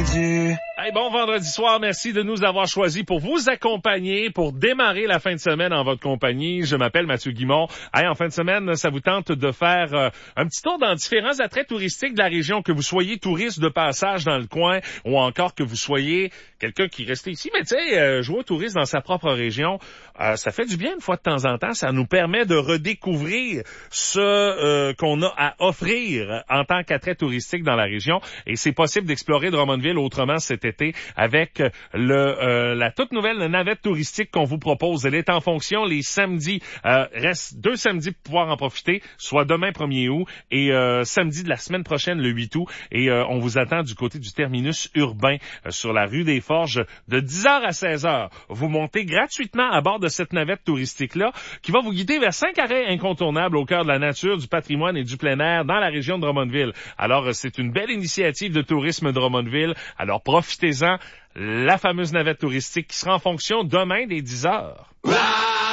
perdu. Hey, bon vendredi soir, merci de nous avoir choisis pour vous accompagner, pour démarrer la fin de semaine en votre compagnie. Je m'appelle Mathieu Guimond. Hey, en fin de semaine, ça vous tente de faire un petit tour dans différents attraits touristiques de la région, que vous soyez touriste de passage dans le coin ou encore que vous soyez quelqu'un qui reste ici. Mais tu sais, jouer au tourisme dans sa propre région, ça fait du bien une fois de temps en temps. Ça nous permet de redécouvrir ce qu'on a à offrir en tant qu'attrait touristique dans la région. Et c'est possible d'explorer Drummondville autrement cet été avec la toute nouvelle navette touristique qu'on vous propose. Elle est en fonction les samedis. Reste 2 samedis pour pouvoir en profiter, soit demain 1er août et samedi de la semaine prochaine, le 8 août. Et on vous attend du côté du terminus urbain sur la rue des Forges de 10h à 16h. Vous montez gratuitement à bord de cette navette touristique-là qui va vous guider vers 5 arrêts incontournables au cœur de la nature, du patrimoine et du plein air dans la région de Drummondville. Alors, c'est une belle initiative de tourisme Drummondville. Alors, profitez-en. La fameuse navette touristique qui sera en fonction demain dès 10h.